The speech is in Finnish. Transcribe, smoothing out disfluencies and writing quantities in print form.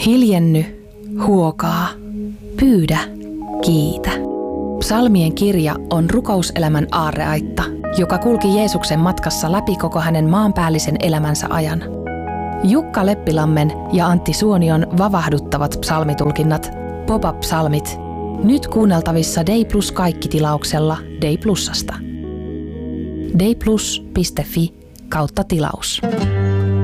Hiljenny, huokaa, pyydä, kiitä. Psalmien kirja on rukouselämän aarreaitta, joka kulki Jeesuksen matkassa läpi koko hänen maanpäällisen elämänsä ajan. Jukka Leppilammen ja Antti Suonion vavahduttavat psalmitulkinnat, pop-up-psalmit, nyt kuunneltavissa Day Plus kaikki-tilauksella Day Plusasta. dayplus.fi/tilaus.